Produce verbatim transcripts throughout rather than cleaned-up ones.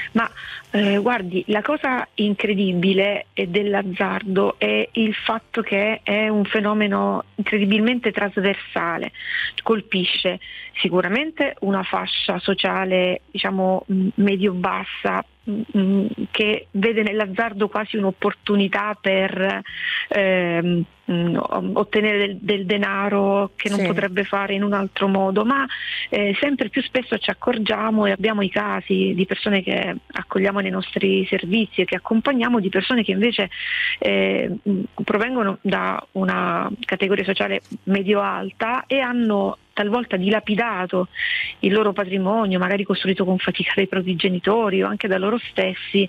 Ma eh, guardi, la cosa incredibile dell'azzardo è il fatto che è un fenomeno incredibilmente trasversale, colpisce sicuramente una fascia sociale, diciamo, medio-bassa, che vede nell'azzardo quasi un'opportunità per ehm, ottenere del, del denaro che non Sì. potrebbe fare in un altro modo, ma eh, sempre più spesso ci accorgiamo e abbiamo i casi di persone che accogliamo nei nostri servizi e che accompagniamo, di persone che invece eh, provengono da una categoria sociale medio-alta e hanno talvolta dilapidato il loro patrimonio, magari costruito con fatica dai propri genitori o anche da loro stessi,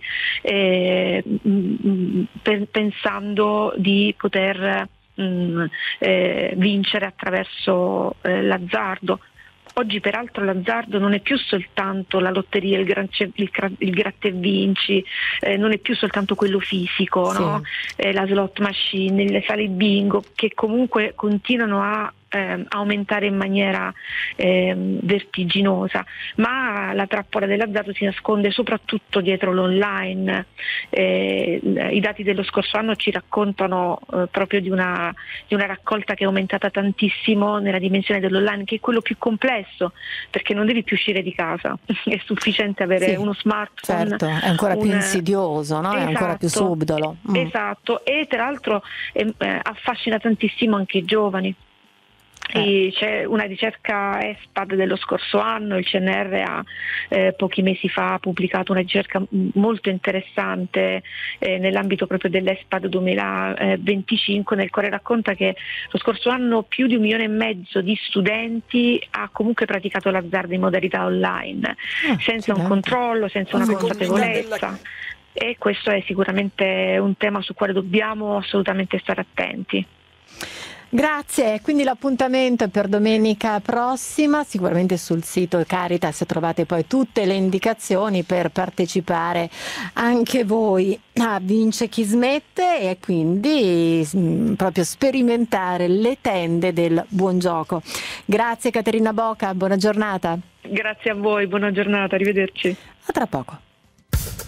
eh, mh, pe- pensando di poter mh, eh, vincere attraverso eh, l'azzardo. Oggi peraltro l'azzardo non è più soltanto la lotteria, il, gran, il, il gratta e vinci, eh, non è più soltanto quello fisico, Sì. no? eh, la slot machine, le sale bingo, che comunque continuano a eh, aumentare in maniera eh, vertiginosa, ma la trappola dell'azzardo si nasconde soprattutto dietro l'online. Eh, i dati dello scorso anno ci raccontano eh, proprio di una, di una raccolta che è aumentata tantissimo nella dimensione dell'online, che è quello più complesso, perché non devi più uscire di casa, è sufficiente avere Sì, uno smartphone. certo, è ancora più un... insidioso, no? È ancora più Esatto, subdolo. Mm. esatto, e tra l'altro eh, affascina tantissimo anche i giovani. Eh. E c'è una ricerca ESPAD dello scorso anno, il C N R ha eh, pochi mesi fa pubblicato una ricerca molto interessante eh, nell'ambito proprio dell'ESPAD duemilaventicinque, nel quale racconta che lo scorso anno più di un milione e mezzo di studenti ha comunque praticato l'azzardo in modalità online, Ah, senza un accidenti. controllo, senza una consapevolezza. E questo è sicuramente un tema su quale dobbiamo assolutamente stare attenti. Grazie, quindi l'appuntamento è per domenica prossima, sicuramente sul sito Caritas trovate poi tutte le indicazioni per partecipare anche voi a Vince chi smette e quindi mh, proprio sperimentare le tende del buon gioco. Grazie Caterina Boca, buona giornata. Grazie a voi, buona giornata, arrivederci. A tra poco.